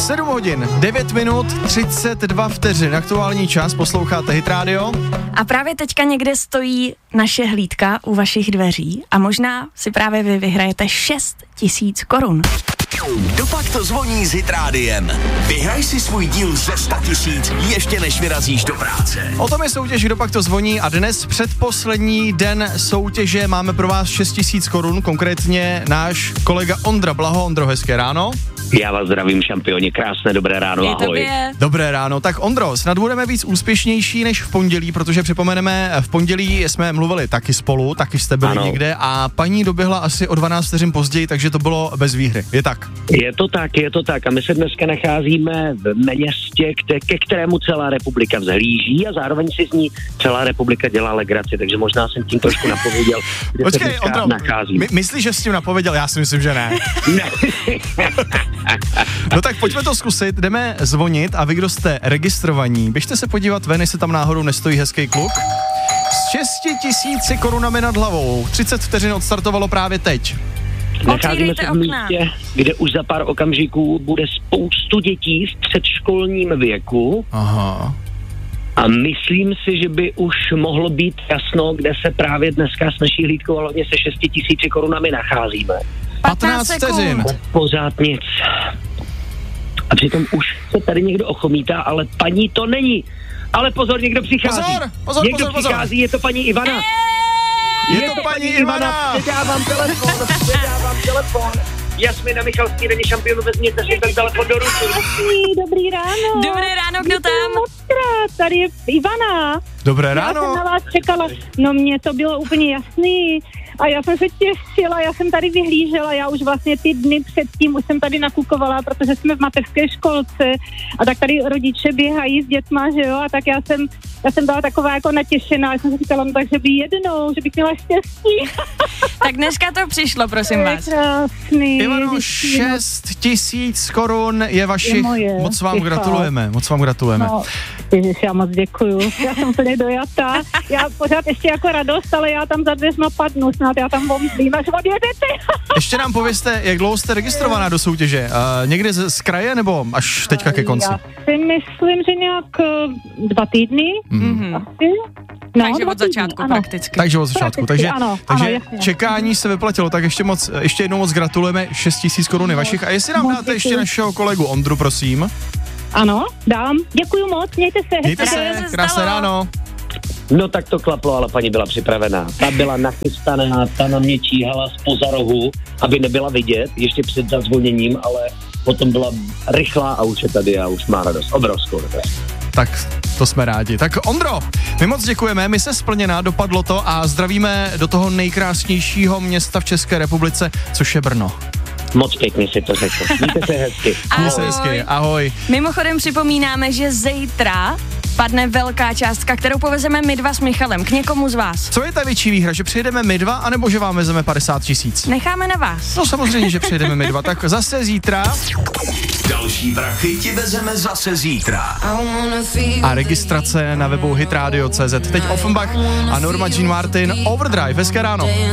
7 hodin, 9 minut, 32 vteřin, aktuální čas, posloucháte Hit Radio. A právě teďka někde stojí naše hlídka u vašich dveří a možná si právě vy vyhrajete 6 000 korun. Dopak to zvoní s Hit Rádiem. Vyhraj si svůj díl ze 100 000 ještě než vyrazíš do práce. O tom je soutěž, Dopak to zvoní a dnes předposlední den soutěže máme pro vás 6 000 korun, konkrétně náš kolega Ondra Blaho. Ondro, hezké ráno. Já vás zdravím, šampioni, krásné dobré ráno, ahoj. Dobré ráno, tak Ondro, snad budeme víc úspěšnější než v pondělí, protože připomeneme, v pondělí jsme mluvili taky spolu, taky jste byli někde a paní doběhla asi o 12 vteřin později, takže to bylo bez výhry, je tak? Je to tak a my se dneska nacházíme v městě, ke kterému celá republika vzhlíží a zároveň si z ní celá republika dělá legraci, takže možná jsem tím trošku napověděl, kde Počkej, se dneska Ondro, nacházíme. Myslíš, že jsi tím napověděl? Já si myslím, že ne. No tak pojďme to zkusit, jdeme zvonit a vy, kdo jste registrovaní, běžte se podívat ven, jestli tam náhodou nestojí hezký kluk. S 6 000 korunami nad hlavou, 30 vteřin odstartovalo právě teď. Nacházíme se v místě, kde už za pár okamžiků bude spoustu dětí v předškolním věku. Aha. A myslím si, že by už mohlo být jasno, kde se právě dneska s naší hlídkou a hlavně se 6 000 korunami nacházíme. 15 vteřin. Pořád nic. A přitom už se tady někdo ochomítá, ale paní to není. Ale pozor, někdo přichází. Pozor. Přichází, je to paní Ivana. Je to paní Ivana. Předávám telefon. Jasmina Michalský, denní šampionu, vezměte si ten telefon do ruky. Dobrý ráno. Dobré ráno, kdo tam? Tady je Ivana. Dobré ráno. Já jsem na vás čekala, no mně to bylo úplně jasný a já jsem se těšila, já jsem tady vyhlížela, já už vlastně ty dny předtím už jsem tady nakukovala, protože jsme v mateřské školce a tak tady rodiče běhají s dětma, že jo, a tak já jsem byla taková jako natěšená, já jsem si říkala, no takže by jednou, že bych měla štěstí. Tak dneska to přišlo, prosím vás. Krásný. Ivano, 6 000 korun je vašich, moc vám gratulujeme. No, Ježiš, já moc děkuju, já jsem úplně dojatá, já pořád ještě jako radost, ale já tam za dveřma padnu, snad já tam omdlím, až odjedete. Ještě nám povězte, jak dlouho jste registrovaná do soutěže? Někde z kraje nebo až teďka ke konci? Já si myslím, že nějak 2 týdny. Asi. No, takže od začátku prakticky. Takže od začátku, takže jasně. čekání se vyplatilo, tak ještě jednou moc gratulujeme, 6 000 korun vašich. A jestli nám dáte ještě našeho kolegu Ondru, prosím. Ano, dám. Děkuju moc, mějte se. Krásné ráno. No tak to klaplo, ale paní byla připravená. Ta byla nachystaná, ta na mě číhala zpoza rohu, aby nebyla vidět, ještě před zazvoněním, ale potom byla rychlá a už je tady a už má radost, obrovskou radost. Tak to jsme rádi. Tak Ondro, my moc děkujeme, my se splněná, dopadlo to a zdravíme do toho nejkrásnějšího města v České republice, což je Brno. Moc pěkně si to řekl. Mějte se hezky. Ahoj. Mimochodem připomínáme, že zítra padne velká částka, kterou povezeme my dva s Michalem k někomu z vás. Co je ta větší výhra, že přijedeme my dva, anebo že vám vezeme 50 000? Necháme na vás. No samozřejmě, že přijedeme my dva, tak zase zítra. Další prachy ti vezeme zase zítra. A registrace na webu hitradio.cz. Teď Offenbach a Norma Jean Martin, Overdrive. Hezké ráno.